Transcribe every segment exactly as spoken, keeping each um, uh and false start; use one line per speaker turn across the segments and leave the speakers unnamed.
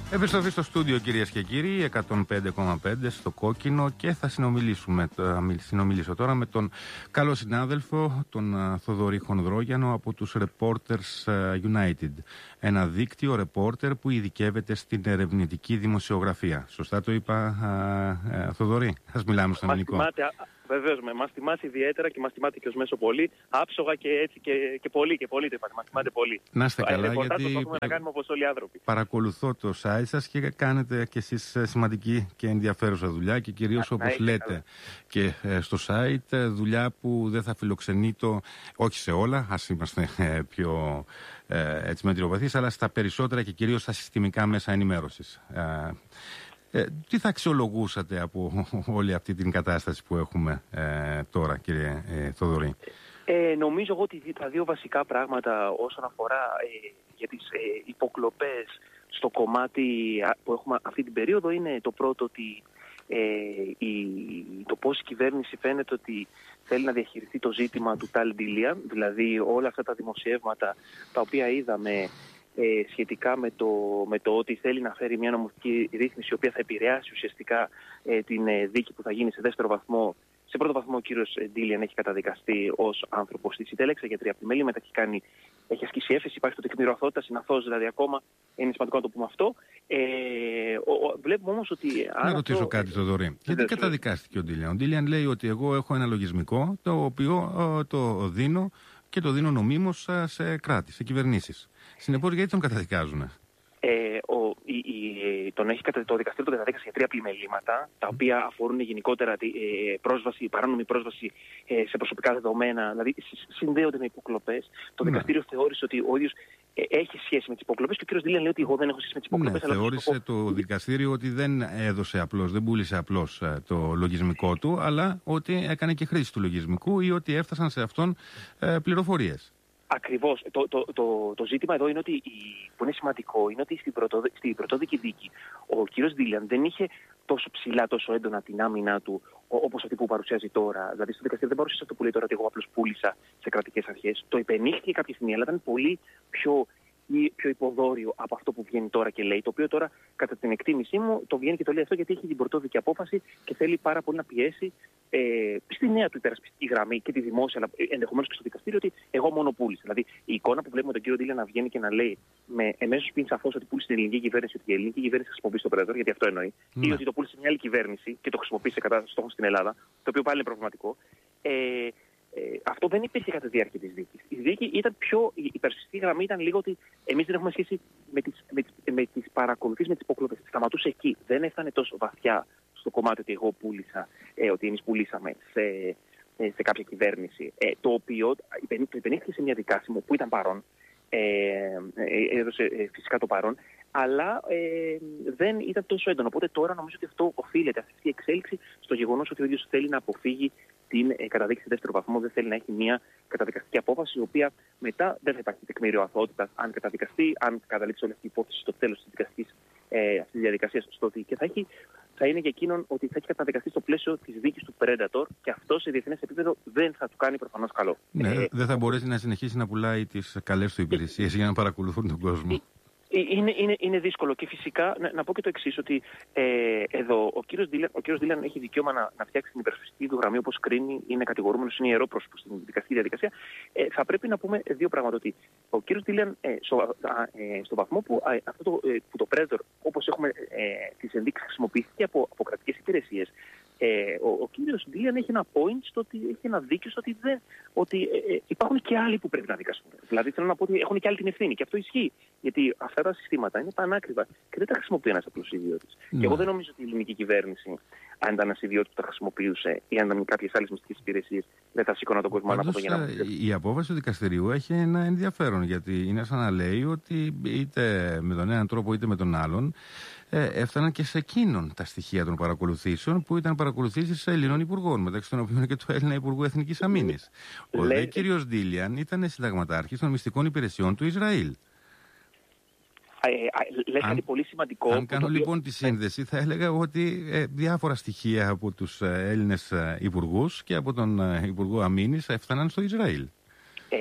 Επιστροφή στο στούντιο, κυρίες και κύριοι, εκατόν πέντε κόμμα πέντε στο Κόκκινο, και θα συνομιλήσουμε, θα συνομιλήσω τώρα με τον καλό συνάδελφο, τον Θοδωρή Χονδρόγιανο από τους Reporters United. Ένα δίκτυο ρεπόρτερ που ειδικεύεται στην ερευνητική δημοσιογραφία. Σωστά το είπα, α, α, Θοδωρή? Ας μιλάμε στον ελληνικό.
Βεβαίως, μας τιμάται ιδιαίτερα και μας τιμάται και ως μέσο πολύ. Άψογα και έτσι και, και πολύ και πολύ το είπατε. Μας τιμάτε πολύ.
Να είστε καλά, γιατί
προσπαθούμε να κάνουμε όπως όλοι οι άνθρωποι.
Παρακολουθώ το site σας και κάνετε κι εσείς σημαντική και ενδιαφέρουσα δουλειά, και κυρίως, όπως είστε, λέτε καλά και στο site, δουλειά που δεν θα φιλοξενεί το, όχι σε όλα, ας είμαστε πιο έτσι μετριοπαθείς, αλλά στα περισσότερα και κυρίως στα συστημικά μέσα ενημέρωσης. Ε, τι θα αξιολογούσατε από όλη αυτή την κατάσταση που έχουμε ε, τώρα, κύριε ε, Θοδωρή?
Ε, νομίζω εγώ ότι τα δύο βασικά πράγματα όσον αφορά ε, για τις ε, υποκλοπές στο κομμάτι που έχουμε αυτή την περίοδο είναι το πρώτο, ότι ε, η, το πώς η κυβέρνηση φαίνεται ότι θέλει να διαχειριστεί το ζήτημα του Tal Dilian, δηλαδή όλα αυτά τα δημοσιεύματα τα οποία είδαμε Ε, σχετικά με το, με το ότι θέλει να φέρει μια νομοθετική ρύθμιση η οποία θα επηρεάσει ουσιαστικά ε, την ε, δίκη που θα γίνει σε δεύτερο βαθμό. Σε πρώτο βαθμό ο κύριος Ντίλιαν έχει καταδικαστεί ως άνθρωπος στη συντέλεξη για τρία πλημέληματα, έχει, κάνει, έχει ασκήσει έφεση, υπάρχει το τεκμήριο αθωότητας, είναι αθώος δηλαδή ακόμα, είναι σημαντικό να το πούμε αυτό. Ε, ο, ο, βλέπουμε όμως ότι...
Να ρωτήσω αυτό, κάτι, Θοδωρή. Ε, γιατί καταδικάστηκε ο Ντίλιαν? Ο Ντίλιαν λέει ότι εγώ έχω ένα λογισμικό το οποίο ε, το δίνω και το δίνω νομίμως σε κράτη, σε κυβερνήσεις. Συνεπώς, γιατί τον καταδικάζουν?
Ε, ο, η, η, τον έχει, το δικαστήριο τον καταδίκασε για τρία πλημελήματα, τα οποία αφορούν γενικότερα ε, πρόσβαση, παράνομη πρόσβαση ε, σε προσωπικά δεδομένα, δηλαδή συνδέονται με υποκλοπές. Το ναι. δικαστήριο θεώρησε ότι ο ίδιος ε, έχει σχέση με τις υποκλοπές, και ο κ. Ντίλιαν λέει ότι εγώ δεν έχω σχέση με τις υποκλοπές.
Ναι, αλλά θεώρησε το, το δικαστήριο ότι δεν έδωσε απλώς, δεν πούλησε απλώς το λογισμικό του, αλλά ότι έκανε και χρήση του λογισμικού ή ότι έφτασαν σε αυτόν ε, πληροφορίες.
Ακριβώς. Το, το, το, το ζήτημα εδώ είναι ότι, η, που είναι σημαντικό, είναι ότι στην, πρωτο, στην πρωτόδικη δίκη ο κύριος Ντίλιαν δεν είχε τόσο ψηλά, τόσο έντονα την άμυνά του όπως αυτή που παρουσιάζει τώρα. Δηλαδή στο δικαστήριο δεν παρουσιάζει αυτό που λέει τώρα, ότι εγώ απλώς πούλησα σε κρατικές αρχές. Το υπενήχθηκε κάποια στιγμή, αλλά ήταν πολύ πιο, πιο υποδόριο από αυτό που βγαίνει τώρα και λέει. Το οποίο τώρα, κατά την εκτίμησή μου, το βγαίνει και το λέει αυτό γιατί έχει την πρωτόδικη απόφαση και θέλει πάρα πολύ να πιέσει Ε, στη νέα του υπερασπιστική γραμμή και τη δημόσια, αλλά ενδεχομένως και στο δικαστήριο, ότι εγώ μόνο πούλησα. Δηλαδή η εικόνα που βλέπουμε τον κύριο Ντίλιαν να βγαίνει και να λέει με εμέσως πει σαφώς ότι πούλησε την ελληνική κυβέρνηση, ότι η ελληνική κυβέρνηση χρησιμοποιεί το Predator, γιατί αυτό εννοεί, ναι. ή ότι το πούλησε μια άλλη κυβέρνηση και το χρησιμοποίησε κατά στόχο στην Ελλάδα, το οποίο πάλι είναι προβληματικό. Ε, ε, αυτό δεν υπήρχε κατά τη διάρκεια της δίκης. Η δίκη ήταν πιο. Η υπερασπιστική γραμμή ήταν λίγο ότι εμείς δεν έχουμε σχέση με τις, με τις, με τις παρακολουθήσεις, με τις υποκλοπές. Σταματούσε εκεί. Δεν έφτανε τόσο βαθιά στο κομμάτι ότι εγώ πούλησα, ε, ότι εμείς πουλήσαμε σε, ε, σε κάποια κυβέρνηση, ε, το οποίο το υπενήχθηκε σε μια δικάσιμο που ήταν παρόν, ε, ε, έδωσε ε, φυσικά το παρόν, αλλά ε, δεν ήταν τόσο έντονο. Οπότε τώρα νομίζω ότι αυτό οφείλεται, αυτή η εξέλιξη, στο γεγονός ότι ο ίδιος θέλει να αποφύγει την ε, καταδίκη σε δεύτερο βαθμό, δεν θέλει να έχει μια καταδικαστική απόφαση, η οποία μετά δεν θα υπάρχει τεκμήριο αθωότητας αν καταδικαστεί, αν καταλήξει όλη αυτή η υπόθεση στο τέλος της δικαστικής ε, αυτής της διαδικασίας, στο ότι και θα έχει. Θα είναι για εκείνον ότι θα έχει καταδικαστεί στο πλαίσιο της δίκης του Predator, και αυτό σε διεθνές επίπεδο δεν θα του κάνει προφανώς καλό.
Ναι,
ε,
δεν θα μπορέσει να συνεχίσει να πουλάει τις καλές του υπηρεσίες ε, για να παρακολουθούν τον κόσμο.
Είναι, είναι, είναι δύσκολο, και φυσικά να, να πω και το εξής, ότι ε, εδώ ο κύριος Ντίλιαν, ο κύριος Ντίλιαν έχει δικαίωμα να, να φτιάξει την υπερασπιστική του γραμμή όπως κρίνει, είναι κατηγορούμενος, είναι ιερό πρόσωπο στην δικαστική διαδικασία. Ε, θα πρέπει να πούμε δύο πράγματα, ότι ο κύριος Ντίλιαν ε, στο, ε, στο βαθμό που, ε, αυτό το, ε, που το Predator, όπως έχουμε ε, τις ενδείξεις, χρησιμοποιήθηκε από, από κρατικές υπηρεσίες, Ε, ο, ο κύριος Ντίλιαν έχει ένα point στο ότι έχει ένα δίκιο στο ότι, δεν, ότι ε, ε, υπάρχουν και άλλοι που πρέπει να δικαστούν. Δηλαδή θέλω να πω ότι έχουν και άλλοι την ευθύνη, και αυτό ισχύει. Γιατί αυτά τα συστήματα είναι πανάκριβα και δεν τα χρησιμοποιεί ένας απλός ιδιώτης. Ναι. Και εγώ δεν νομίζω ότι η ελληνική κυβέρνηση, αν ήταν ένας ιδιώτης που τα χρησιμοποιούσε ή αν ήταν κάποιες άλλες μυστικές υπηρεσίες, δεν θα σήκωνα τον κόσμο ανάποδα για να.
Η απόφαση του δικαστηρίου έχει ένα ενδιαφέρον, γιατί είναι σαν να λέει ότι είτε με τον έναν τρόπο είτε με τον άλλον ε, έφταναν και σε εκείνον τα στοιχεία των παρακολουθήσεων που ήταν παρακολουθήσεις Ελλήνων υπουργών, μεταξύ των οποίων και του Έλληνα Υπουργού Εθνικής Αμήνης. Ο Λέ... δε κύριος Ντίλιαν ήταν συνταγματάρχης των μυστικών υπηρεσιών του Ισραήλ.
Λες κάτι πολύ σημαντικό.
Αν κάνω λοιπόν τη σύνδεση, θα έλεγα ότι ε, διάφορα στοιχεία από τους ε, Έλληνες ε, υπουργούς και από τον ε, Υπουργό Αμήνης έφταναν στο Ισραήλ.
Ε,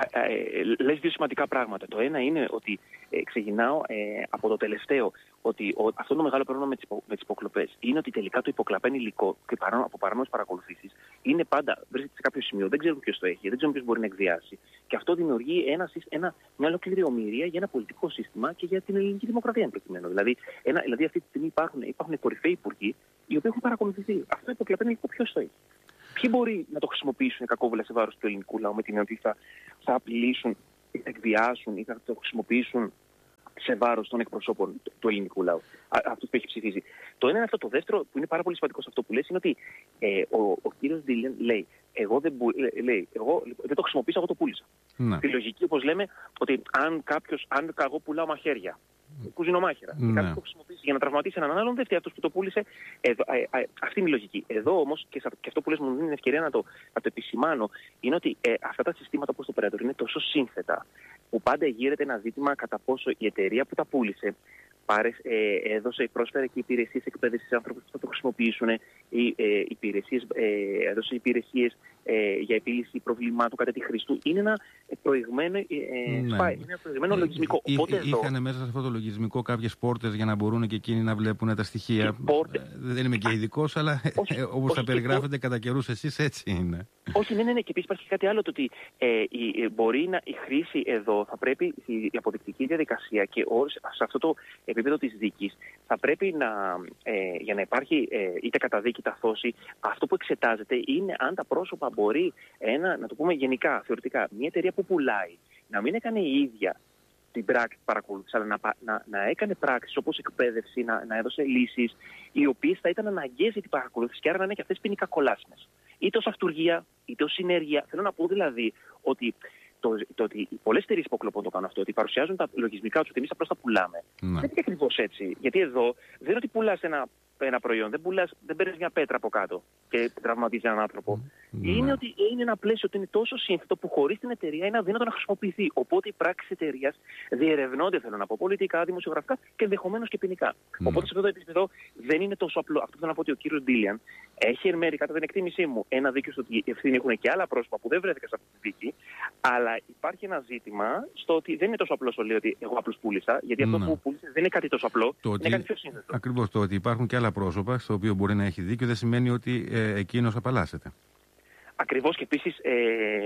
ε, λες δύο σημαντικά πράγματα. Το ένα είναι ότι ε, ξεκινάω ε, από το τελευταίο, ότι ο, αυτό το μεγάλο πρόβλημα με τις, υπο, με τις υποκλοπές είναι ότι τελικά το υποκλαπέν υλικό και παρά, από παράνομες παρακολουθήσεις είναι πάντα, βρίσκεται σε κάποιο σημείο, δεν ξέρουμε ποιος το έχει, δεν ξέρουμε ποιος μπορεί να εκβιάσει. Και αυτό δημιουργεί ένα, ένα, μια ολόκληρη ομοιρία για ένα πολιτικό σύστημα και για την ελληνική δημοκρατία εν προκειμένου. Δηλαδή, ένα, δηλαδή αυτή τη στιγμή υπάρχουν, υπάρχουν κορυφαίοι υπουργοί οι οποίοι έχουν παρακολουθηθεί. Αυτό το υποκλαπέν υλικό ποιος το έχει. Ποιοι μπορεί να το χρησιμοποιήσουν κακόβουλα σε βάρος του ελληνικού λαού με την ότι θα, θα απειλήσουν ή θα εκβιάσουν ή θα το χρησιμοποιήσουν σε βάρος των εκπροσώπων του ελληνικού λαού, αυτούς που έχει ψηφίσει. Το ένα είναι αυτό. Το δεύτερο, που είναι πάρα πολύ σημαντικό σε αυτό που λες, είναι ότι ε, ο, ο κύριος Ντίλιαν λέει, εγώ δεν, λέει, εγώ δεν το χρησιμοποίησα, εγώ το πούλησα. Ναι. Τη λογική, όπως λέμε, ότι αν κάποιος, αν εγώ πουλάω μαχαίρια, κουζινομάχαιρα, ναι. και κάποιος το χρησιμοποιήσει για να τραυματίσει έναν άλλον, δεν φταίει αυτός που το πούλησε. Εδώ, ε, ε, αυτή είναι η λογική. Εδώ όμως, και, και αυτό που λες μου δίνει την ευκαιρία να το, να το επισημάνω, είναι ότι ε, αυτά τα συστήματα όπως το Predator είναι τόσο σύνθετα, που πάντα γύρεται ένα ζήτημα κατά πόσο η εταιρεία που τα πούλησε πάρε, ε, έδωσε, πρόσφερε και υπηρεσίες εκπαίδευσης σε άνθρωπους που θα το χρησιμοποιήσουν, ή, ε, υπηρεσίες, ε, έδωσε υπηρεσίες ε, για επίλυση προβλημάτων κατά τη χρήση του. Είναι ένα προηγμένο, ε, ναι. σπάει, είναι ένα προηγμένο λογισμικό.
Εί, Οπότε εί, είχαν μέσα σε αυτό το λογισμικό κάποιες πόρτες για να μπορούν και εκείνοι να βλέπουν τα στοιχεία. Πόρτες. Δεν είμαι και ειδικός, αλλά όπως τα περιγράφετε κατά καιρούς εσείς, έτσι είναι.
Όχι, ναι, ναι, ναι. Και επίσης υπάρχει κάτι άλλο, το ότι ε, η, μπορεί να, η χρήση εδώ θα πρέπει, η αποδεικτική διαδικασία και ως, σε αυτό το επίπεδο της δίκης θα πρέπει να, ε, για να υπάρχει ε, είτε καταδίκη, ταθώση, αυτό που εξετάζεται είναι αν τα πρόσωπα μπορεί, ένα, να το πούμε γενικά, θεωρητικά, μια εταιρεία που πουλάει, να μην έκανε η ίδια την πράξη παρακολούθηση, αλλά να, να, να έκανε πράξεις όπως εκπαίδευση, να, να έδωσε λύσεις, οι οποίες θα ήταν αναγκαίες για την παρακολούθηση και άρα να είναι και αυτές ποινικά κολάσιμες. Είτε ως αυτουργία, είτε ως συνέργεια. Θέλω να πω δηλαδή ότι το, το ότι πολλές εταιρείες υποκλοπών το κάνουν αυτό, ότι παρουσιάζουν τα λογισμικά τους, ότι εμείς απλώς τα πουλάμε. Ναι. Δεν είναι ακριβώς έτσι. Γιατί εδώ δεν είναι ότι πουλάς ένα, ένα προϊόν, δεν, πουλάς, δεν παίρνεις μια πέτρα από κάτω και τραυματίζεις έναν άνθρωπο. Ναι. Είναι ότι είναι ένα πλαίσιο ότι είναι τόσο σύνθετο που χωρίς την εταιρεία είναι αδύνατο να χρησιμοποιηθεί. Οπότε οι πράξεις της εταιρείας διερευνώνται, θέλω να πω, πολιτικά, δημοσιογραφικά και ενδεχομένως και ποινικά. Ναι. Οπότε σε αυτό το επίπεδο δεν είναι τόσο απλό. Αυτό θέλω να πω ότι ο κύριος Ντίλιαν έχει εν μέρει, κατά την εκτίμησή μου, ένα δίκιο στο ότι ευθύνη έχουν και άλλα πρόσωπα που δεν βρέθηκαν σε αυτή τη δίκη. Αλλά υπάρχει ένα ζήτημα στο ότι δεν είναι τόσο απλό το λέει ότι εγώ απλώς πούλησα, γιατί αυτό ναι. που πούλησε δεν είναι κάτι τόσο απλό, το είναι ότι, κάτι πιο σύνθετο.
Ακριβώς, το ότι υπάρχουν και άλλα πρόσωπα στο οποίο μπορεί να έχει δίκιο δεν σημαίνει ότι ε, εκείνος απαλλάσσεται.
Ακριβώς, και επίσης ε,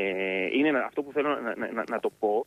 είναι αυτό που θέλω να, να, να, να το πω,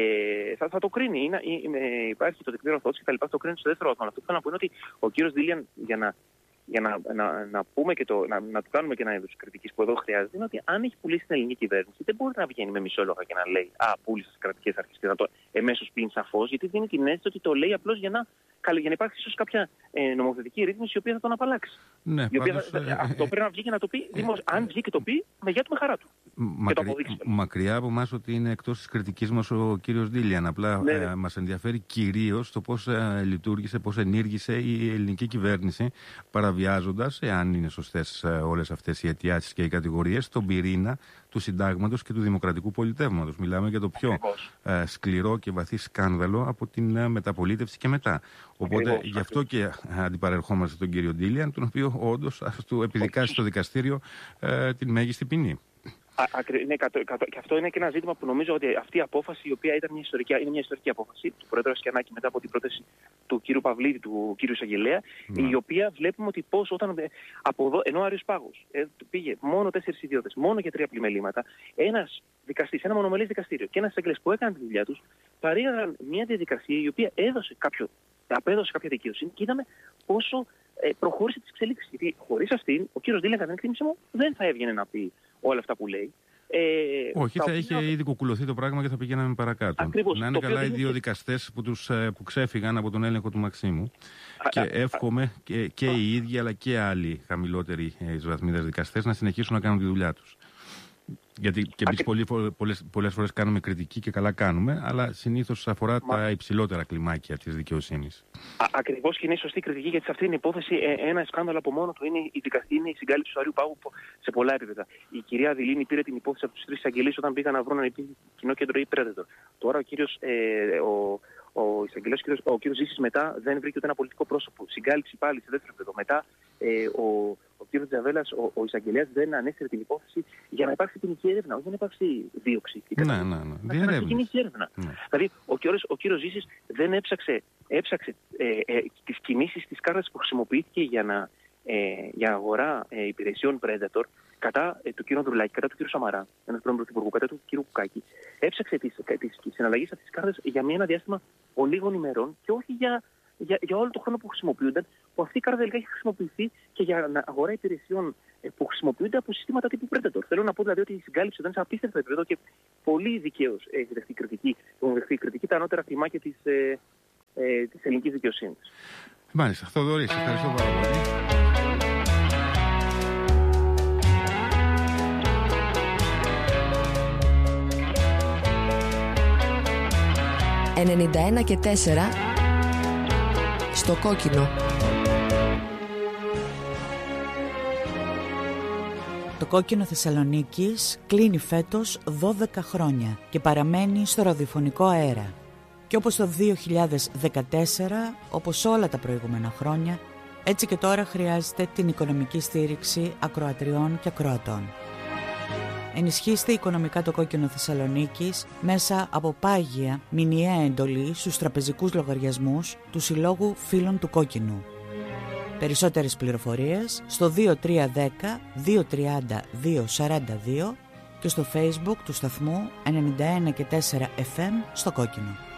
ε, θα, θα το κρίνει, είναι, ε, υπάρχει το τεκμήριο ορθότητας και τα λοιπά, θα το κρίνει στο δεύτερο όρθμα. Αυτό που θέλω να πω είναι ότι ο κύριος Ντίλιαν, για να για να, να, να, πούμε και το, να, να του κάνουμε και ένα είδος κριτικής που εδώ χρειάζεται, είναι ότι αν έχει πουλήσει την ελληνική κυβέρνηση, δεν μπορεί να βγαίνει με μισόλογα και να λέει «Α, πούλησε στις κρατικές αρχές» και να το εμέσως πλύνει σαφώς, γιατί δίνει την αίσθηση ότι το λέει απλώς για να, για να υπάρξει ίσως κάποια ε, νομοθετική ρύθμιση η οποία θα τον απαλλάξει.
Ναι,
η οποία
πάντως,
θα, ε, αυτό πρέπει να βγει και να το πει, ε, δημόσια. Αν βγει και το πει, με γεια του, με χαρά του.
Μακρι, μακριά από εμάς ότι είναι εκτός της κριτικής μας ο κύριος Ντίλιαν. Απλά ναι, ε, μας ενδιαφέρει κυρίως το πώς ε, λειτουργήσε, πώς ενήργησε η ελληνική κυβέρνηση, παραβιάζοντας, εάν είναι σωστές ε, όλες αυτές οι αιτιάσεις και οι κατηγορίες, τον πυρήνα του συντάγματος και του δημοκρατικού πολιτεύματος. Μιλάμε για το πιο ε, σκληρό και βαθύ σκάνδαλο από την ε, μεταπολίτευση και μετά. Οπότε ακριβώς, γι' αυτό και αντιπαρερχόμαστε τον κύριο Ντίλιαν, τον οποίο όντως ας του επιδικάσει στο δικαστήριο ε, την μέγιστη ποινή.
Ναι, και αυτό είναι και ένα ζήτημα που νομίζω ότι αυτή η απόφαση, η οποία ήταν μια ιστορική, είναι μια ιστορική απόφαση του Πρόεδρου Ασκιανάκη μετά από την πρόταση του κ. Παυλίδη, του κ. Εισαγγελέα, ναι. η οποία βλέπουμε ότι πώς όταν από εδώ, ενώ ο Άριος Πάγος ε, πήγε μόνο τέσσερις ιδιώτες, μόνο για τρία πλημελήματα, ένας δικαστής, ένα μονομελής δικαστήριο και ένας εισαγγελέας που έκανε τη δουλειά τους, παρήγαγαν μια διαδικασία η οποία έδωσε κάποιο, απέδωσε κάποια δικαιοσύνη και είδαμε πόσο ε, προχώρησε τις εξελίξεις. Γιατί χωρίς αυτήν, ο κ. Ντίλιαν, κατά την εκτίμησή μου, δεν θα έβγαινε να πει όλα αυτά που λέει. Ε,
Όχι, θα είχε είναι... ήδη κουκουλωθεί το πράγμα και θα πηγαίναμε παρακάτω.
Ακριβώς,
να είναι καλά οι δύο
είναι...
δικαστές που, τους, που ξέφυγαν από τον έλεγχο του Μαξίμου. Α, και α, εύχομαι α, και, και α, οι ίδιοι αλλά και άλλοι χαμηλότεροι εις βαθμίδες δικαστές να συνεχίσουν να κάνουν τη δουλειά τους. Γιατί και εμείς πολλές, πολλές φορές κάνουμε κριτική και καλά κάνουμε, αλλά συνήθως αφορά Μα... τα υψηλότερα κλιμάκια της δικαιοσύνης.
Ακριβώς, και είναι σωστή κριτική, γιατί σε αυτή την υπόθεση ε, ένα σκάνδαλο από μόνο του είναι η, δικαστή, είναι η συγκάλυψη του Αρείου Πάγου σε πολλά επίπεδα. Η κυρία Δηλίνη πήρε την υπόθεση από τους τρεις εισαγγελείς όταν πήγαν να βρουν ένα κοινό κέντρο ή Predator. Τώρα ο κύριος, ε, ο, ο εισαγγελέας, ο κύριος Ζήσης μετά δεν βρήκε ούτε ένα πολιτικό πρόσωπο. Συγκάλυψη πάλι σε δεύτερο επίπεδο. Μετά ε, ο, ο κ. Τζαβέλας, ο, ο εισαγγελέας, δεν ανέφερε την υπόθεση για να υπάρξει ποινική έρευνα, όχι για να υπάρξει δίωξη.
Ναι, ναι, ναι.
Να ξεκινήσει η έρευνα. Ναι. Δηλαδή, ο κ. ο κύριος Ζήσης δεν έψαξε, έψαξε ε, ε, τις κινήσεις της κάρτας που χρησιμοποιήθηκε για, να, ε, για αγορά ε, υπηρεσιών Predator κατά ε, του κ. Ανδρουλάκη, κατά του κ. Σαμαρά, ένας πρώην πρωθυπουργού, κατά του κ. Κουκάκη. Έψαξε τις, τις συναλλαγές αυτής της κάρτας για ένα διάστημα ολίγων ημερών και όχι για. Για, για όλο τον χρόνο που χρησιμοποιούνταν, που αυτή η κάρτα τελικά έχει χρησιμοποιηθεί και για αγορά υπηρεσιών που χρησιμοποιούνται από συστήματα τύπου Predator. Θέλω να πω δηλαδή ότι η συγκάλυψη ήταν σε απίστευτο επίπεδο και πολύ δικαίως έχει δεχτεί κριτική, έχουν δεχτεί κριτική τα ανώτερα κλιμάκια της, ε, ε, της ελληνικής δικαιοσύνης.
Μάλιστα, Θοδωρή, σε ευχαριστώ πάρα πολύ.
ενενήντα ένα και τέσσερα στο κόκκινο.
Το Κόκκινο Θεσσαλονίκης κλείνει φέτος δώδεκα χρόνια και παραμένει στο ραδιοφωνικό αέρα. Και όπως το δύο χιλιάδες δεκατέσσερα, όπως όλα τα προηγούμενα χρόνια, έτσι και τώρα χρειάζεται την οικονομική στήριξη ακροατριών και ακροατών. Ενισχύστε οικονομικά το Κόκκινο Θεσσαλονίκης μέσα από πάγια μηνιαία εντολή στους τραπεζικούς λογαριασμούς του Συλλόγου Φίλων του Κόκκινου. Περισσότερες πληροφορίες στο δύο τρία ένα μηδέν δύο τρία μηδέν δύο τέσσερα δύο και στο Facebook του σταθμού ενενήντα ένα και τέσσερα εφ εμ στο Κόκκινο.